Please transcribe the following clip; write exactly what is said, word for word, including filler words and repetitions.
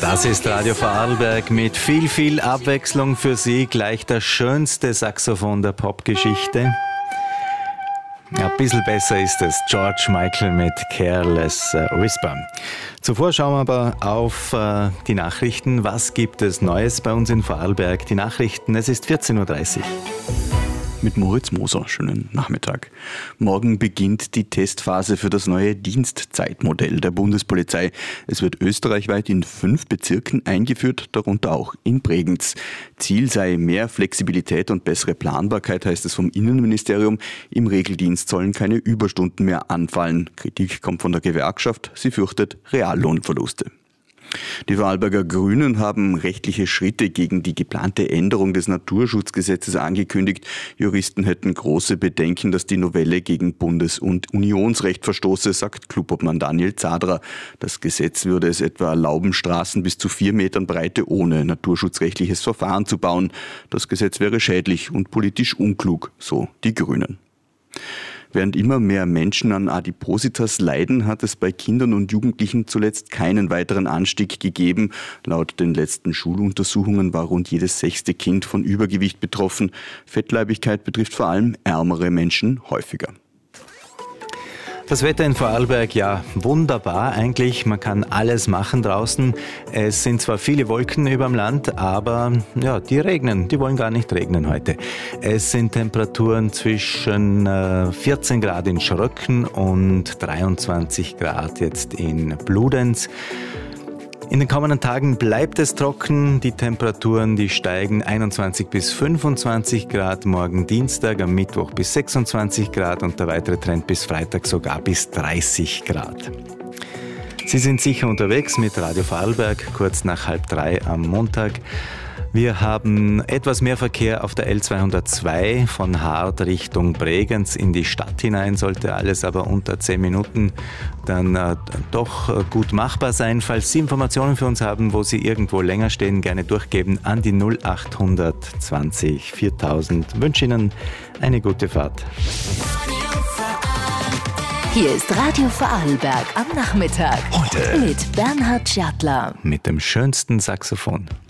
Das ist Radio Vorarlberg mit viel, viel Abwechslung für Sie. Gleich das schönste Saxophon der Popgeschichte. Ja, ein bisschen besser ist es. George Michael mit Careless Whisper. Zuvor schauen wir aber auf äh, die Nachrichten. Was gibt es Neues bei uns in Vorarlberg? Die Nachrichten, es ist vierzehn Uhr dreißig. Mit Moritz Moser. Schönen Nachmittag. Morgen beginnt die Testphase für das neue Dienstzeitmodell der Bundespolizei. Es wird österreichweit in fünf Bezirken eingeführt, darunter auch in Bregenz. Ziel sei mehr Flexibilität und bessere Planbarkeit, heißt es vom Innenministerium. Im Regeldienst sollen keine Überstunden mehr anfallen. Kritik kommt von der Gewerkschaft. Sie fürchtet Reallohnverluste. Die Vorarlberger Grünen haben rechtliche Schritte gegen die geplante Änderung des Naturschutzgesetzes angekündigt. Juristen hätten große Bedenken, dass die Novelle gegen Bundes- und Unionsrecht verstoße, sagt Clubobmann Daniel Zadra. Das Gesetz würde es etwa erlauben, Straßen bis zu vier Metern Breite ohne naturschutzrechtliches Verfahren zu bauen. Das Gesetz wäre schädlich und politisch unklug, so die Grünen. Während immer mehr Menschen an Adipositas leiden, hat es bei Kindern und Jugendlichen zuletzt keinen weiteren Anstieg gegeben. Laut den letzten Schuluntersuchungen war rund jedes sechste Kind von Übergewicht betroffen. Fettleibigkeit betrifft vor allem ärmere Menschen häufiger. Das Wetter in Vorarlberg, ja, wunderbar eigentlich. Man kann alles machen draußen. Es sind zwar viele Wolken über dem Land, aber ja, die regnen. Die wollen gar nicht regnen heute. Es sind Temperaturen zwischen äh, vierzehn Grad in Schröcken und dreiundzwanzig Grad jetzt in Bludenz. In den kommenden Tagen bleibt es trocken, die Temperaturen, die steigen einundzwanzig bis fünfundzwanzig Grad, morgen Dienstag, am Mittwoch bis sechsundzwanzig Grad und der weitere Trend bis Freitag sogar bis dreißig Grad. Sie sind sicher unterwegs mit Radio Vorarlberg, kurz nach halb drei am Montag. Wir haben etwas mehr Verkehr auf der L zweihundertzwei von Hart Richtung Bregenz in die Stadt hinein, sollte alles aber unter zehn Minuten dann äh, doch äh, gut machbar sein. Falls Sie Informationen für uns haben, wo Sie irgendwo länger stehen, gerne durchgeben an die null acht zwanzig viertausend. Ich wünsche Ihnen eine gute Fahrt. Hier ist Radio Vorarlberg am Nachmittag. Heute mit Bernhard Schertler. Mit dem schönsten Saxophon.